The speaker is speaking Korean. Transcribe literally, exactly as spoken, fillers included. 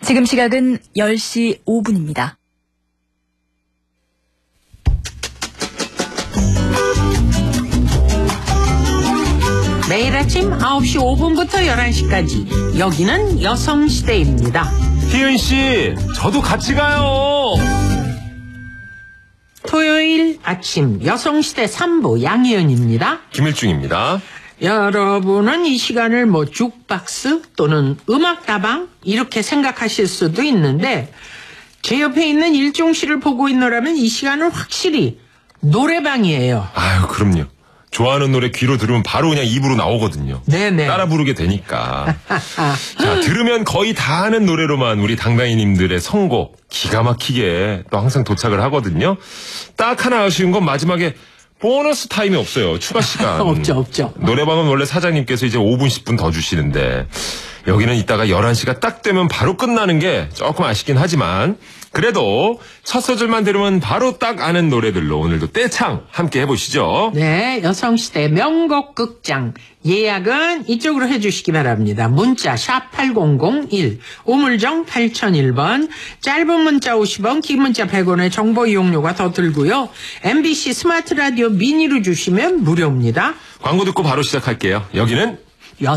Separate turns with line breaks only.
지금 시각은 열 시 오 분입니다.
매일 아침 아홉 시 오 분부터 열한 시까지 여기는 여성시대입니다.
희은씨, 저도 같이 가요.
토요일 아침 여성시대 삼 부 양희은입니다.
김일중입니다.
여러분은 이 시간을 뭐 죽박스 또는 음악다방 이렇게 생각하실 수도 있는데 제 옆에 있는 일중 씨를 보고 있노라면 이 시간은 확실히 노래방이에요.
아유, 그럼요. 좋아하는 노래 귀로 들으면 바로 그냥 입으로 나오거든요.
네네.
따라 부르게 되니까. 자, 들으면 거의 다 아는 노래로만 우리 당당이님들의 선곡 기가 막히게 또 항상 도착을 하거든요. 딱 하나 아쉬운 건 마지막에 보너스 타임이 없어요. 추가 시간.
없죠, 없죠.
노래방은 원래 사장님께서 이제 오 분, 십 분 더 주시는데 여기는 이따가 열한 시가 딱 되면 바로 끝나는 게 조금 아쉽긴 하지만 그래도 첫 소절만 들으면 바로 딱 아는 노래들로 오늘도 떼창 함께 해보시죠.
네, 여성시대 명곡 극장 예약은 이쪽으로 해주시기 바랍니다. 문자 샵 팔공공일, 우물정 팔공공일 번, 짧은 문자 오십 원, 긴 문자 백 원의 정보 이용료가 더 들고요. 엠비씨 스마트 라디오 미니로 주시면 무료입니다.
광고 듣고 바로 시작할게요. 여기는